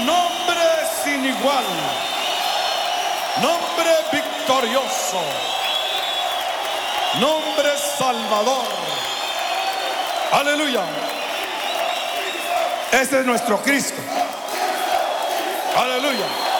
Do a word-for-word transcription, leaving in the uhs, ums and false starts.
Nombre sin igual. Nombre victorioso. Nombre salvador. Aleluya. Ese es nuestro Cristo. Aleluya.